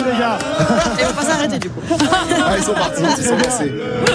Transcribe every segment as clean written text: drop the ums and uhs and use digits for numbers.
les gars. Et on va pas s'arrêter du coup. Ils sont partis, ils sont lancés.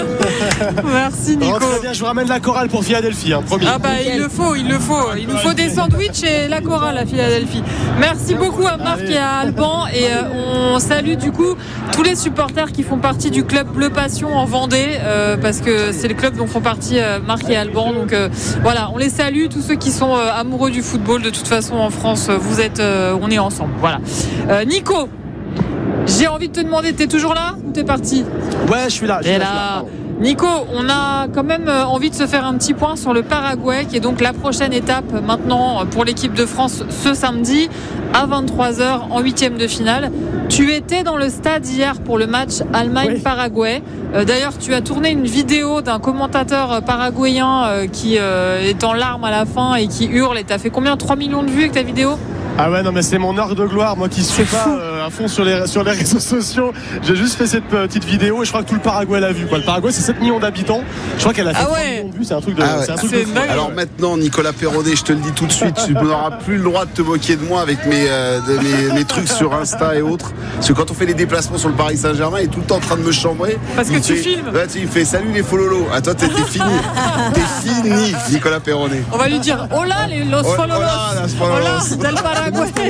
Merci Nico. Très bien, je vous ramène la chorale pour Philadelphie, promis. Ah bah il le faut. Il nous faut des sandwichs et la chorale à Philadelphie. Merci beaucoup à Marc et à Alban et on salue du coup tous les supporters qui font partie du club Bleu Passion en Vendée parce que c'est le club dont font partie Marc et Alban. Donc voilà, on les salue, tous ceux qui sont amoureux du football. De toute façon en France, on est ensemble. Voilà. Nico, j'ai envie de te demander, t'es toujours là ou t'es parti ? Ouais, je suis là. Nico, on a quand même envie de se faire un petit point sur le Paraguay qui est donc la prochaine étape maintenant pour l'équipe de France ce samedi à 23h en 8e de finale. Tu étais dans le stade hier pour le match Allemagne-Paraguay. D'ailleurs, tu as tourné une vidéo d'un commentateur paraguayen qui est en larmes à la fin et qui hurle. Et t'as fait combien ? 3 millions de vues avec ta vidéo ? Ah ouais, non mais c'est mon heure de gloire, moi qui suis pas à fond sur les réseaux sociaux. J'ai juste fait cette petite vidéo et je crois que tout le Paraguay l'a vu. Le Paraguay c'est 7 millions d'habitants. Je crois qu'elle a fait 3 millions de vues, c'est un truc de fou. Alors maintenant Nicolas Perronnet, je te le dis tout de suite, tu n'auras plus le droit de te moquer de moi avec mes trucs sur Insta et autres. Parce que quand on fait les déplacements sur le Paris Saint-Germain, il est tout le temps en train de me chambrer. Parce que tu filmes. Ouais, il fait salut les fololos. Ah toi t'es fini. T'es fini Nicolas Perronnet. On va lui dire hola los fololos. Hola del Paraguay.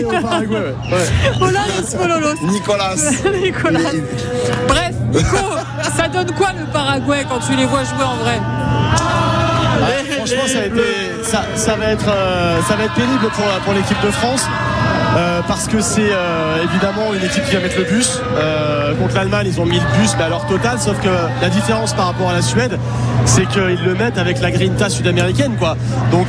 Hola los fololos. Nicolas. Bref, Nico, ça donne quoi le Paraguay quand tu les vois jouer en vrai ? Franchement, ça va être pénible pour l'équipe de France. Parce que c'est évidemment une équipe qui va mettre le bus. Contre l'Allemagne, ils ont mis le bus, mais à leur total. Sauf que la différence par rapport à la Suède, c'est qu'ils le mettent avec la grinta sud-américaine, quoi. Donc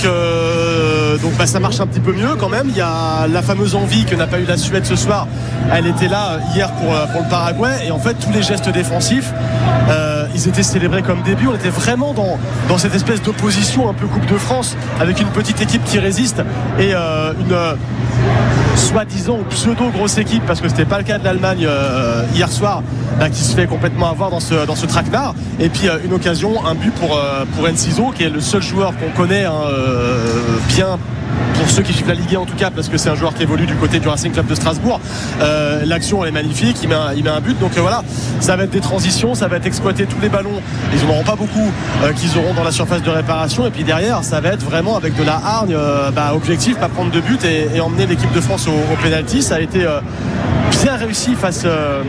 ça marche un petit peu mieux quand même. Il y a la fameuse envie que n'a pas eu la Suède ce soir. Elle était là hier pour le Paraguay. Et en fait, tous les gestes défensifs, ils étaient célébrés comme début. On était vraiment dans cette espèce d'opposition un peu Coupe de France, avec une petite équipe qui résiste et une soi-disant ou pseudo grosse équipe, parce que c'était pas le cas de l'Allemagne hier soir, qui se fait complètement avoir dans ce traquenard. Et puis une occasion, un but pour Enciso, qui est le seul joueur qu'on connaît bien pour ceux qui suivent la Ligue 1 en tout cas, parce que c'est un joueur qui évolue du côté du Racing Club de Strasbourg. L'action elle est magnifique, il met un but, donc voilà, ça va être des transitions, ça va être exploiter tous les ballons, ils n'en auront pas beaucoup qu'ils auront dans la surface de réparation, et puis derrière ça va être vraiment avec de la hargne, objectif, pas prendre de but et emmener l'équipe de France au pénalty. Ça a été bien réussi face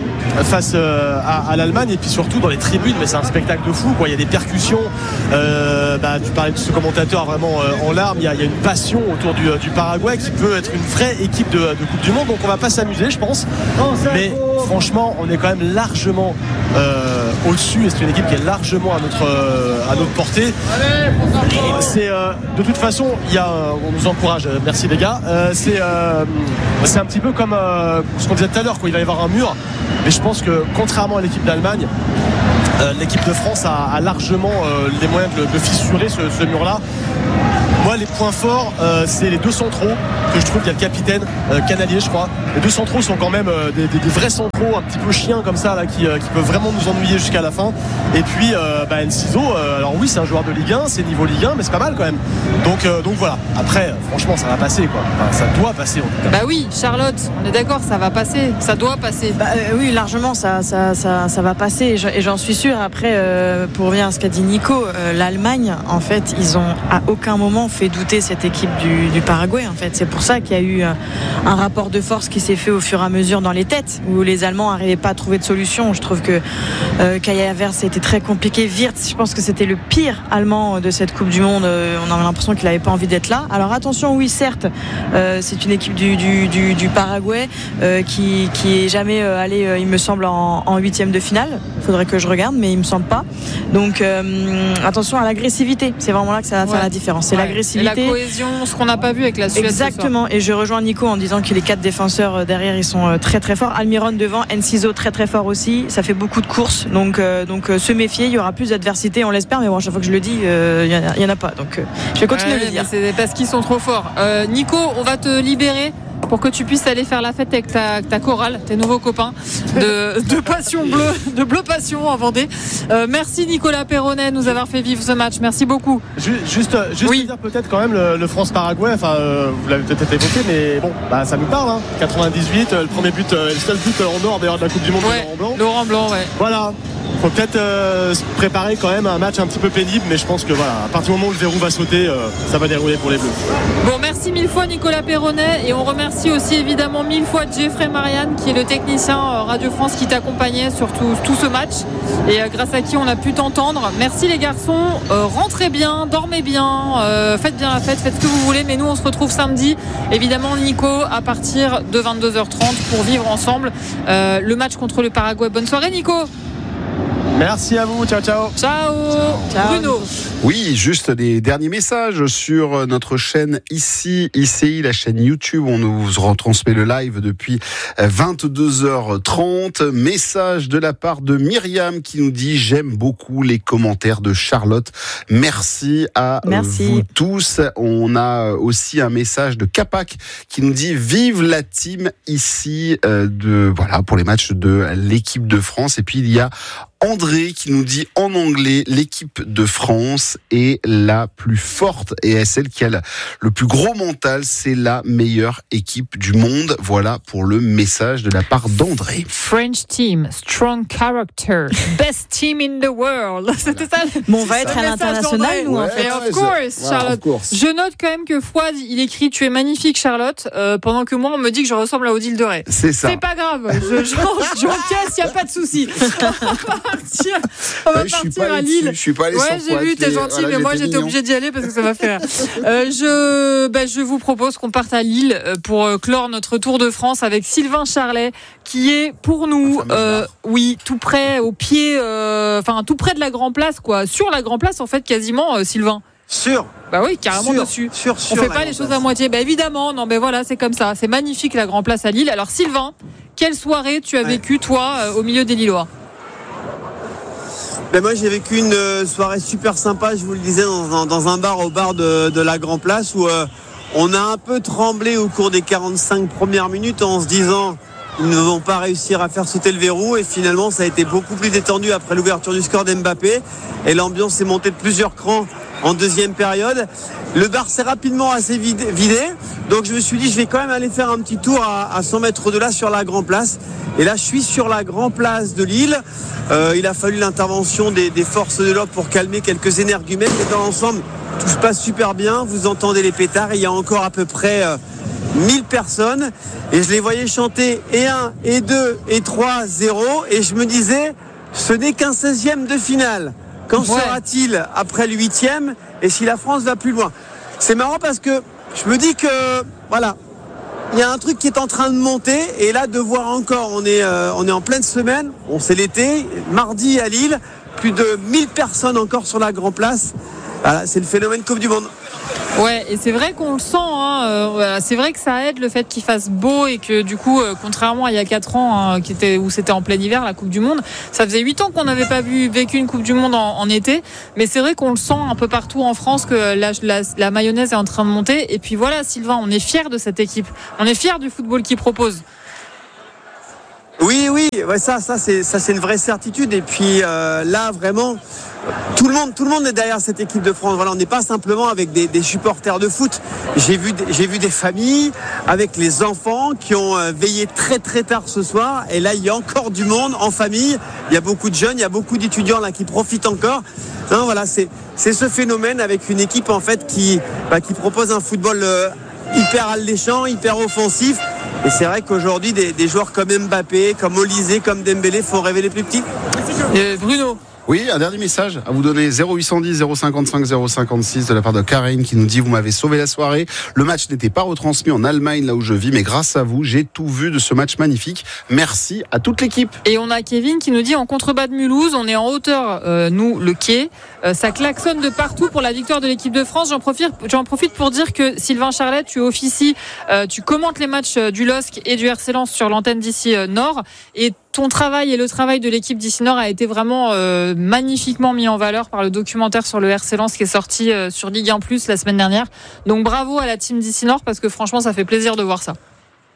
à l'Allemagne, et puis surtout dans les tribunes, mais c'est un spectacle de fou, quoi. Il y a des percussions, tu parlais de ce commentateur vraiment en larmes, il y a une passion autour du Paraguay qui peut être une vraie équipe de Coupe du Monde. Donc on va pas s'amuser, je pense, mais franchement on est quand même largement au-dessus, et c'est une équipe qui est largement à notre portée. C'est de toute façon on nous encourage, merci les gars, c'est un petit peu comme ce qu'on disait tout à l'heure, quoi. Il va y avoir un mur, mais je pense que contrairement à l'équipe d'Allemagne, l'équipe de France a largement les moyens de fissurer ce mur-là. Moi, les points forts, c'est les deux centraux que je trouve. Il y a le capitaine Canalier, je crois. Les deux centraux sont quand même des vrais centraux, un petit peu chiens comme ça, là, qui peuvent vraiment nous ennuyer jusqu'à la fin. Et puis Enciso, alors oui, c'est un joueur de Ligue 1, c'est niveau Ligue 1, mais c'est pas mal quand même. Donc voilà. Après, franchement, ça va passer, quoi. Enfin, ça doit passer en tout cas. Bah oui, Charlotte, on est d'accord, ça va passer, ça doit passer. Oui, largement, ça va passer, et j'en suis sûre. Après, pour revenir à ce qu'a dit Nico, l'Allemagne, en fait, ils ont à aucun moment fait douter cette équipe du Paraguay. En fait, c'est pour ça qu'il y a eu un rapport de force qui s'est fait au fur et à mesure dans les têtes, où les Allemands n'arrivaient pas à trouver de solution. Je trouve que Kai Havertz était très compliqué. Wirtz, je pense que c'était le pire Allemand de cette Coupe du Monde. On avait l'impression qu'il n'avait pas envie d'être là. Alors attention, oui, certes, c'est une équipe du Paraguay qui est jamais allée, il me semble, en 8e de finale. Il faudrait que je regarde, mais il me semble pas. Donc attention à l'agressivité. C'est vraiment là que ça va faire la différence. C'est l'agressivité. Et la cohésion, ce qu'on n'a pas vu avec la Suède. Exactement. Et je rejoins Nico en disant que les 4 défenseurs derrière, ils sont très très forts. Almiron devant, Enciso très très fort aussi. Ça fait beaucoup de courses. Donc se méfier. Il y aura plus d'adversité, on l'espère. Mais bon, à chaque fois que je le dis, il y en a pas. Donc je vais continuer à le dire. C'est parce qu'ils sont trop forts. Nico, on va te libérer pour que tu puisses aller faire la fête avec ta chorale, tes nouveaux copains de Passion Bleue, de Bleu Passion en Vendée. Merci Nicolas Perronnet de nous avoir fait vivre ce match. Merci beaucoup. Juste oui. dire peut-être quand même le France-Paraguay, vous l'avez peut-être évoqué, mais bon, ça nous parle. 98, le premier but, le seul but en or d'ailleurs de la Coupe du Monde de Laurent Blanc. Laurent Blanc, ouais. Voilà. Faut peut-être se préparer quand même à un match un petit peu pénible, mais je pense que à partir du moment où le verrou va sauter, ça va dérouler pour les Bleus. Bon, merci mille fois Nicolas Perronnet, et on remercie aussi évidemment mille fois Jeffrey Marianne, qui est le technicien Radio France qui t'accompagnait sur tout ce match, et grâce à qui on a pu t'entendre. Merci les garçons, rentrez bien, dormez bien, faites bien la fête, faites ce que vous voulez, mais nous on se retrouve samedi, évidemment Nico, à partir de 22h30 pour vivre ensemble le match contre le Paraguay. Bonne soirée Nico. Merci à vous, ciao. Ciao. Bruno. Oui, juste des derniers messages sur notre chaîne ICI, la chaîne YouTube. On nous retransmet le live depuis 22h30. Message de la part de Myriam qui nous dit: j'aime beaucoup les commentaires de Charlotte. Merci à vous tous. On a aussi un message de Capac qui nous dit: vive la team ici pour les matchs de l'équipe de France. Et puis il y a André qui nous dit en anglais: l'équipe de France est la plus forte et est celle qui a le plus gros mental, c'est la meilleure équipe du monde. Voilà pour le message de la part d'André. French team, strong character, best team in the world. C'était ça. Bon, on va être à l'international, nous, en fait. Of course, Charlotte. Je note quand même que Fouad, il écrit: tu es magnifique, Charlotte, pendant que moi, on me dit que je ressemble à Odile de Ray. C'est ça. C'est pas grave. J'encaisse, y a pas de souci. On va partir à Lille. Je suis pas allé sur j'ai vu, t'es gentil, mais moi j'étais obligé d'y aller parce que ça m'a fait rire. Je vous propose qu'on parte à Lille pour clore notre Tour de France avec Sylvain Charlet, qui est pour nous, tout près, au pied, tout près de la Grand Place, quoi. Sur la Grand Place, en fait, quasiment, Sylvain. Sûr. Bah oui, carrément dessus. Sûr, on fait pas les choses à moitié. Bah évidemment, non, mais voilà, c'est comme ça. C'est magnifique la Grand Place à Lille. Alors Sylvain, quelle soirée tu as vécu, toi, au milieu des Lillois? Moi j'ai vécu une soirée super sympa, je vous le disais, dans un bar, au bar de la Grand Place, où on a un peu tremblé au cours des 45 premières minutes en se disant ils ne vont pas réussir à faire sauter le verrou, et finalement ça a été beaucoup plus détendu après l'ouverture du score d'Mbappé, et l'ambiance s'est montée de plusieurs crans en deuxième période. Le bar s'est rapidement assez vidé, donc je me suis dit je vais quand même aller faire un petit tour à 100 mètres de là sur la Grand Place. Et là je suis sur la Grand Place de Lille. Il a fallu l'intervention des forces de l'ordre pour calmer quelques énergumènes, mais dans l'ensemble tout se passe super bien. Vous entendez les pétards, et il y a encore à peu près 1000 personnes, et je les voyais chanter et 1, et 2, et 3, 0, et je me disais ce n'est qu'un 16e de finale. Quand sera-t-il après le 8e, et si la France va plus loin? C'est marrant parce que je me dis que il y a un truc qui est en train de monter, et là de voir encore, on est en pleine semaine, c'est l'été, mardi à Lille, plus de 1000 personnes encore sur la Grand Place. Voilà, c'est le phénomène Coupe du Monde. Ouais, et c'est vrai qu'on le sent, c'est vrai que ça aide le fait qu'il fasse beau, et que du coup, contrairement à il y a 4 ans, où c'était en plein hiver, la Coupe du Monde, ça faisait 8 ans qu'on n'avait pas vécu une Coupe du Monde en été, mais c'est vrai qu'on le sent un peu partout en France, que la mayonnaise est en train de monter. Et puis voilà, Sylvain, on est fiers de cette équipe, on est fiers du football qu'ils proposent. Oui, ça c'est une vraie certitude. Et puis là vraiment, tout le monde est derrière cette équipe de France. Voilà, on n'est pas simplement avec des supporters de foot. J'ai vu des familles avec les enfants qui ont veillé très très tard ce soir. Et là, il y a encore du monde en famille. Il y a beaucoup de jeunes, il y a beaucoup d'étudiants là qui profitent encore. Non, voilà, c'est ce phénomène avec une équipe en fait qui propose un football hyper alléchant, hyper offensif. Et c'est vrai qu'aujourd'hui, des joueurs comme Mbappé, comme Olysée, comme Dembélé font rêver les plus petits. Bruno. Oui, un dernier message à vous donner, 0810 055 056 de la part de Karine qui nous dit: vous m'avez sauvé la soirée. Le match n'était pas retransmis en Allemagne, là où je vis, mais grâce à vous, j'ai tout vu de ce match magnifique. Merci à toute l'équipe. Et on a Kevin qui nous dit: en contrebas de Mulhouse, on est en hauteur, nous, le quai. Ça klaxonne de partout pour la victoire de l'équipe de France. J'en profite pour dire que Sylvain Charlet, tu officies, tu commentes les matchs du LOSC et du RC Lens sur l'antenne d'ici Nord. Et ton travail et le travail de l'équipe d'ici Nord a été vraiment magnifiquement mis en valeur par le documentaire sur le RC Lens qui est sorti sur Ligue 1+ la semaine dernière. Donc bravo à la team d'ici Nord, parce que franchement ça fait plaisir de voir ça.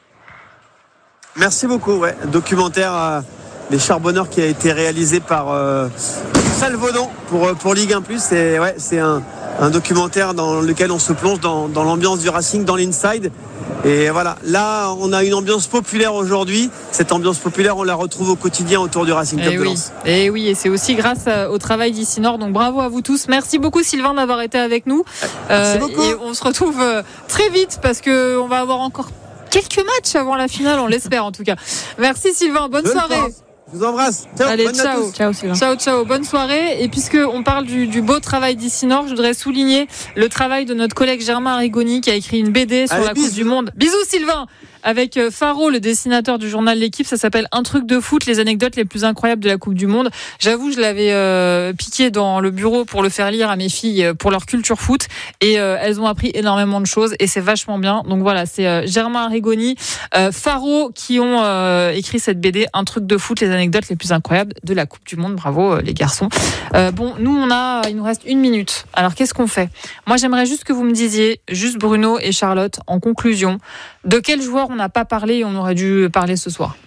Merci beaucoup. Ouais. Documentaire des Charbonneurs qui a été réalisé par Salvaudon pour Ligue 1+. Et ouais, c'est un documentaire dans lequel on se plonge dans l'ambiance du Racing, dans l'inside. Et voilà, là on a une ambiance populaire aujourd'hui. Cette ambiance populaire, on la retrouve au quotidien autour du Racing Club de Lens. Et oui, et c'est aussi grâce au travail d'Ici Nord. Donc bravo à vous tous. Merci beaucoup Sylvain d'avoir été avec nous. Merci beaucoup. Et on se retrouve très vite parce qu'on va avoir encore quelques matchs avant la finale, on l'espère en tout cas. Merci Sylvain, bonne soirée. Je vous embrasse. Ciao. Allez, ciao. Ciao, Sylvain. Ciao, bonne soirée. Et puisqu'on parle du beau travail d'Ici Nord, je voudrais souligner le travail de notre collègue Germain Arrigoni qui a écrit une BD sur la Coupe du Monde. Bisous Sylvain. Avec Faro, le dessinateur du journal L'Équipe, ça s'appelle Un truc de foot, les anecdotes les plus incroyables de la Coupe du Monde. J'avoue, je l'avais piqué dans le bureau pour le faire lire à mes filles pour leur culture foot et elles ont appris énormément de choses et c'est vachement bien. Donc voilà, c'est Germain Arrigoni, Faro qui ont écrit cette BD Un truc de foot, les anecdotes les plus incroyables de la Coupe du Monde. Bravo les garçons. Bon, nous il nous reste 1 minute. Alors qu'est-ce qu'on fait ? Moi, j'aimerais juste que vous me disiez, juste Bruno et Charlotte, en conclusion, de quel joueur on n'a pas parlé et on aurait dû parler ce soir.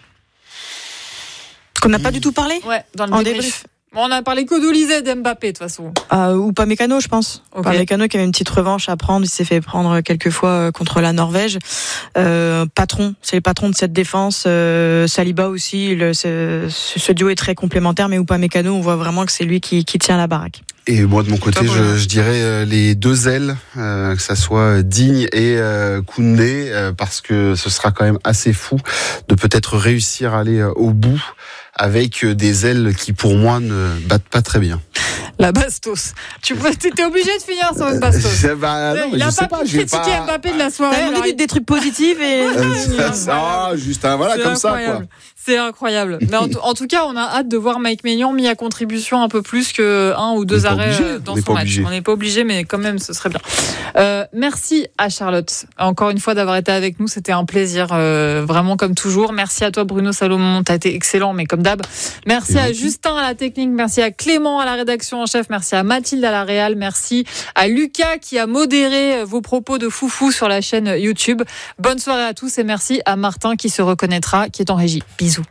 Qu'on n'a pas du tout parlé ? Ouais, dans le débrief. Bon, on a parlé que d'Olysée, d'Mbappé de toute façon. Ou Upamecano, je pense. Okay. Upamecano qui avait une petite revanche à prendre. Il s'est fait prendre quelques fois contre la Norvège. Patron, c'est le patron de cette défense. Saliba aussi. Ce duo est très complémentaire, mais Upamecano, on voit vraiment que c'est lui qui tient la baraque. Et moi de mon côté, je dirais les 2 ailes, que ça soit Digne et Koundé, parce que ce sera quand même assez fou de peut-être réussir à aller au bout avec des ailes qui pour moi ne battent pas très bien. La Bastos. Tu étais obligé de finir sur une Bastos. Non, il a pas pu critiquer Mbappé de la soirée. T'as dit des trucs positifs et... juste voilà, comme ça quoi. C'est incroyable. Mais en tout cas, on a hâte de voir Mike Maignan mis à contribution un peu plus que 1 ou 2 arrêts dans son match. On n'est pas obligé, mais quand même, ce serait bien. Merci à Charlotte, encore une fois, d'avoir été avec nous. C'était un plaisir, vraiment comme toujours. Merci à toi, Bruno Salomon. T'as été excellent, mais comme d'hab. Merci à Justin à la technique. Merci à Clément à la rédaction en chef. Merci à Mathilde à la réal. Merci à Lucas qui a modéré vos propos de foufou sur la chaîne YouTube. Bonne soirée à tous et merci à Martin qui se reconnaîtra, qui est en régie. Bisous.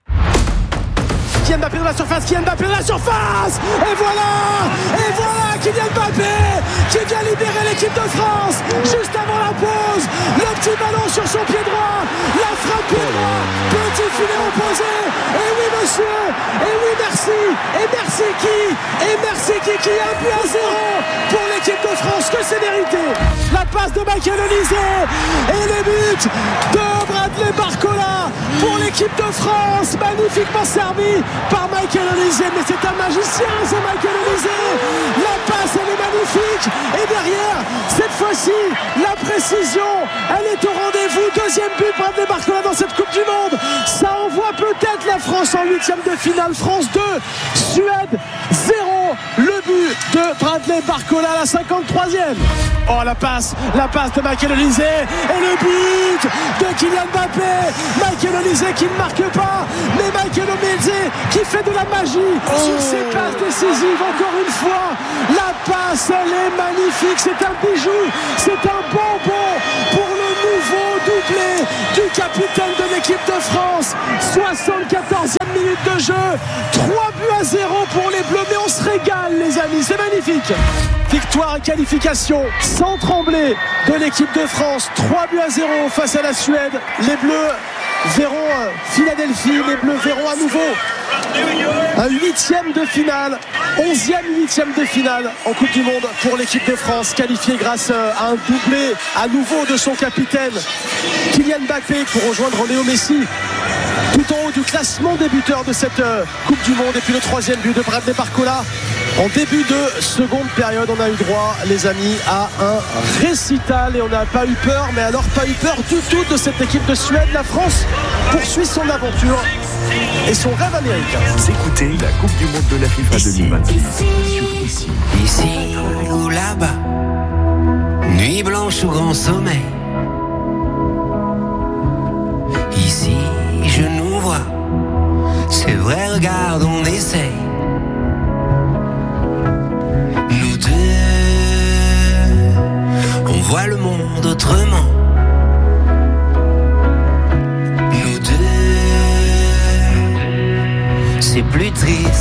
Kylian Mbappé dans la surface, et voilà Kylian Mbappé qui vient libérer l'équipe de France juste avant la pause. Le petit ballon sur son pied droit, la frappe pied droit, petit filet opposé. Et oui monsieur, et oui merci, et merci qui a 1-0 pour l'équipe de France, que c'est mérité. La passe de Michael Olise et le but de Bradley Barcola pour l'équipe de France, magnifiquement servi par Michael Olise, mais c'est un magicien, c'est Michael Olise. La passe elle est magnifique et derrière cette fois-ci la précision elle est au rendez-vous. 2e but Bradley Barcola dans cette Coupe du Monde. Ça envoie peut-être la France en 8e de finale. France 2, Suède 0. Le but de Bradley Barcola à la 53e. Oh la passe de Michael Olise et le but de Kylian Mbappé. Michael Olise qui ne marque pas, mais Michael Olise qui fait de la magie sur ses passes décisives. Encore une fois, la passe elle est magnifique, c'est un bijou, c'est un bonbon pour le nouveau doublé du capitaine de l'équipe de France. 74e minute de jeu, 3-0 pour les Bleus, mais on se régale les amis, c'est magnifique. Victoire et qualification sans trembler de l'équipe de France, 3-0 face à la Suède. Les Bleus verront Philadelphie, les Bleus verront à nouveau un 8e de finale, 11e de finale en Coupe du Monde pour l'équipe de France, qualifiée grâce à un doublé à nouveau de son capitaine Kylian Mbappé pour rejoindre Léo Messi tout en haut du classement des buteurs de cette Coupe du Monde. Et puis le 3e but de Bradley Barcola en début de seconde période. On a eu droit les amis à un récital et on n'a pas eu peur, mais alors pas eu peur du tout de cette équipe de Suède. La France poursuit son aventure et son rêve américain. Vous écoutez la Coupe du Monde de la FIFA 2021 sur Ici ou là-bas, nuit blanche ou grand sommeil. Ici je nous vois, c'est vrai, regarde, on essaye. Nous deux, on voit le monde autrement.